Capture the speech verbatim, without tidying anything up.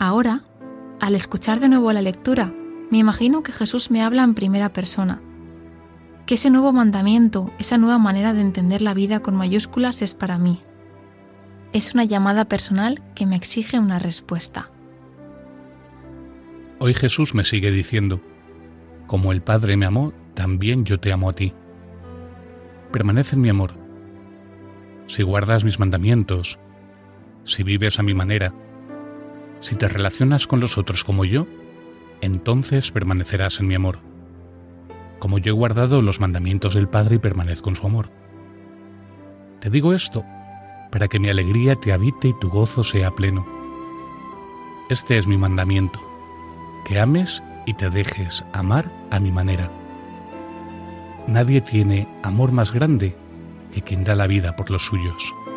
Ahora, al escuchar de nuevo la lectura, me imagino que Jesús me habla en primera persona, que ese nuevo mandamiento, esa nueva manera de entender la vida con mayúsculas es para mí. Es una llamada personal que me exige una respuesta. Hoy Jesús me sigue diciendo: como el Padre me amó, también yo te amo a ti. Permanece en mi amor. Si guardas mis mandamientos, si vives a mi manera, si te relacionas con los otros como yo, entonces permanecerás en mi amor. Como yo he guardado los mandamientos del Padre y permanezco en su amor. Te digo esto para que mi alegría te habite y tu gozo sea pleno. Este es mi mandamiento, que ames y te dejes amar a mi manera. Nadie tiene amor más grande que quien da la vida por los suyos.